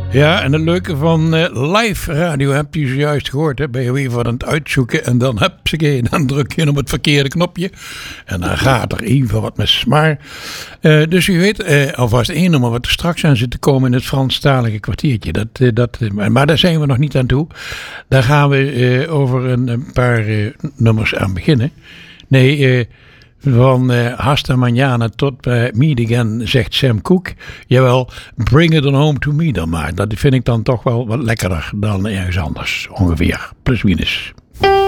Ja, en het leuke van live radio heb je zojuist gehoord. Hè? Ben je weer wat aan het uitzoeken en dan dan druk je op het verkeerde knopje. En dan gaat er even wat mis. Maar, dus u weet alvast één nummer wat er straks aan zit te komen in het Franstalige kwartiertje. Maar daar zijn we nog niet aan toe. Daar gaan we over een paar nummers aan beginnen. Nee, van Hasta Mañana tot Meet Again, zegt Sam Cooke. Jawel, Bring It On Home To Me dan maar. Dat vind ik dan toch wel wat lekkerder dan ergens anders. Ongeveer, plus minus.